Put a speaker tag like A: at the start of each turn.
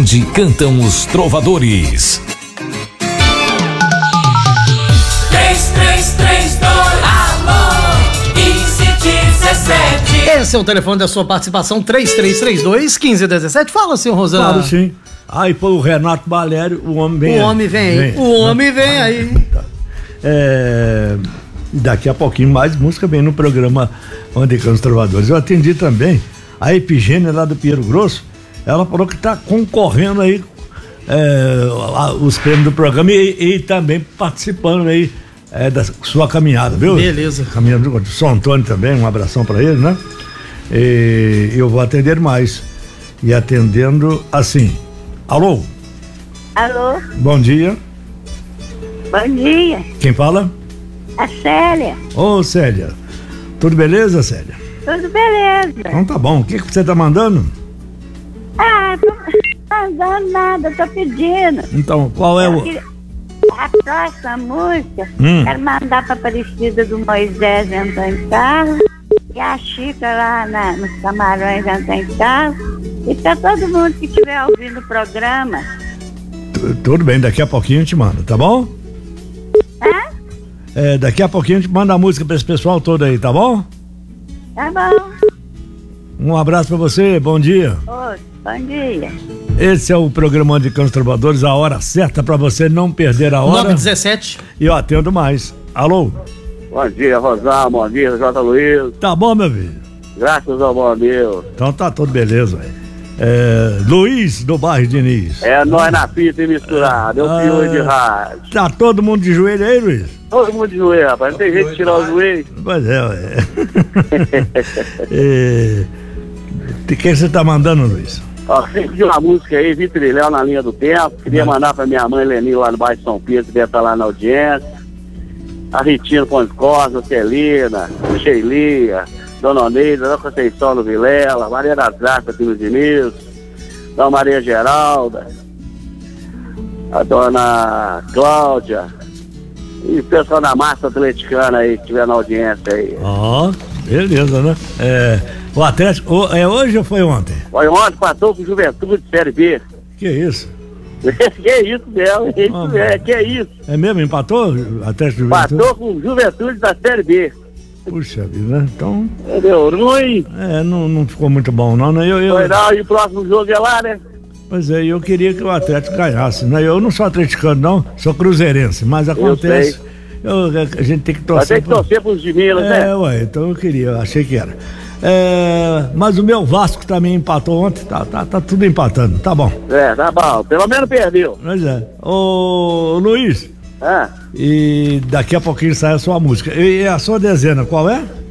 A: Onde cantam os trovadores.
B: 3332 alô 1517.
C: Esse é o telefone da sua participação, 3332-1517. Fala, senhor Rosana.
D: Claro, sim. Aí foi o Renato Balério, o homem vem
C: aí. O homem vem, o homem vem aí.
D: Tá. Daqui a pouquinho mais música vem no programa Onde Cantam os Trovadores. Eu atendi também a Epigênia lá do Pinheiro Grosso. Ela falou que está concorrendo aí os prêmios do programa e também participando aí da sua caminhada, viu?
C: Beleza.
D: Caminhando do São Antônio também, um abração para ele, né? E eu vou atender mais. E atendendo assim. Alô?
E: Alô?
D: Bom dia.
E: Bom dia.
D: Quem fala?
E: A Célia.
D: Ô, Célia. Tudo beleza, Célia?
E: Tudo beleza.
D: Então tá bom. O que você tá mandando?
E: Tô mandando nada, tô pedindo.
D: Então, qual é
E: a próxima música, quero mandar pra Aparecida do Moisés Antônio Carlos e a Chica lá nos Camarões Antônio Carlos e pra todo mundo que estiver ouvindo o programa.
D: Tudo bem, daqui a pouquinho a gente manda, tá bom? Daqui a pouquinho a gente manda a música pra esse pessoal todo aí, tá bom?
E: Tá bom.
D: Um abraço pra você, bom dia.
E: Bom dia.
D: Esse é o programa Onde Cantam os Trovadores, a hora certa pra você não perder a hora.
C: 9h17.
D: E eu atendo mais. Alô?
F: Bom dia, Rosal, bom dia, J. Luiz.
D: Tá bom, meu filho?
F: Graças ao bom Deus.
D: Então tá tudo beleza, velho. Luiz do bairro Diniz.
F: Nós na fita e misturado, eu fio de rádio.
D: Tá todo mundo de joelho aí, Luiz?
F: Todo mundo de joelho, rapaz, não tem jeito de tirar o joelho.
D: Pois é, de quem você tá mandando, Luiz?
F: Você pediu uma música aí, Vitor e Léo na linha do tempo. Queria mandar pra minha mãe Leni lá no bairro de São Pedro, que deve estar lá na audiência. A Ritinha Ponte Costa, Celina, Sheilia, Dona Oneida, Dona Conceição no Vilela, Maria das Graças aqui no Diniz, Dona Maria Geralda, a Dona Cláudia e o pessoal da massa atleticana aí que estiver na audiência aí.
D: Beleza, né? O Atlético, é hoje ou foi ontem?
F: Foi ontem, passou com Juventude de Série B.
D: Que isso?
F: Que isso mesmo, que isso.
D: É mesmo, empatou? Atlético Juventude?
F: Empatou com Juventude da Série B.
D: Puxa vida, né? Então...
F: Deu ruim.
D: Não ficou muito bom não, né?
F: Foi não, e o próximo jogo é lá, né?
D: Pois é, eu queria que o Atlético ganhasse, né? Eu não sou atleticano não, sou cruzeirense, mas acontece... a gente tem que torcer...
F: Tem que torcer pros de Minas, né?
D: Então eu queria, achei que era. Mas o meu Vasco também empatou ontem, tá tudo empatando, tá bom.
F: Tá bom, pelo menos perdeu.
D: Pois é. Ô Luiz, e daqui a pouquinho sai a sua música. E a sua dezena, qual é?